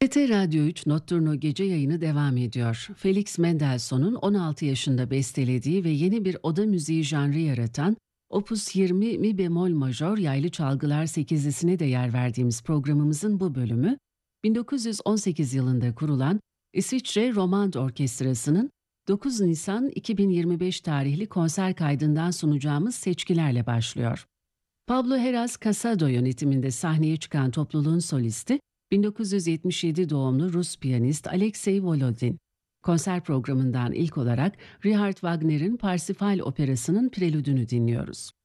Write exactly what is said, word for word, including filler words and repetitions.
T T Radyo üç Notturno gece yayını devam ediyor. Felix Mendelssohn'un on altı yaşında bestelediği ve yeni bir oda müziği janrı yaratan Opus yirmi Mi bemol majör yaylı çalgılar sekizlisine de yer verdiğimiz programımızın bu bölümü, bin dokuz yüz on sekiz yılında kurulan İsviçre Romand Orkestrası'nın dokuz Nisan iki bin yirmi beş tarihli konser kaydından sunacağımız seçkilerle başlıyor. Pablo Heras Casado yönetiminde sahneye çıkan topluluğun solisti, bin dokuz yüz yetmiş yedi doğumlu Rus piyanist Alexey Volodin. Konser programından ilk olarak Richard Wagner'in Parsifal operasının prelüdünü dinliyoruz.